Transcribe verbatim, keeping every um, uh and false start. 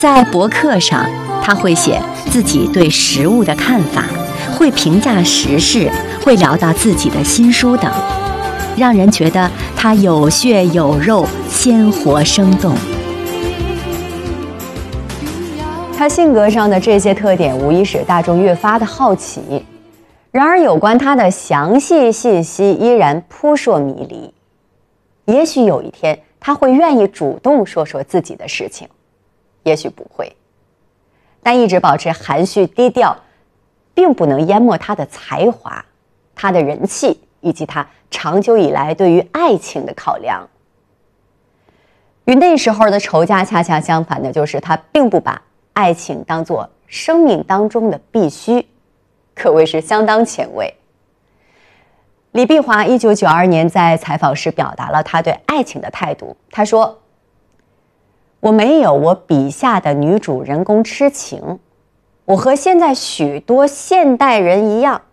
在博客上，他会写自己对食物的看法，会评价时事，会聊到自己的新书等，让人觉得他有血有肉，鲜活生动。 他性格上的这些特点，无疑使大众越发的好奇。然而，有关他的详细信息依然扑朔迷离。也许有一天，他会愿意主动说说自己的事情，也许不会。但一直保持含蓄低调，并不能淹没他的才华、他的人气以及他长久以来对于爱情的考量。与那时候的仇家恰恰相反的，就是他并不把爱情当作生命当中的必须，可谓是相当前卫。李碧华一九九二年在采访时表达了他对爱情的态度，他说：我没有我笔下的女主人公痴情，我和现在许多现代人一样，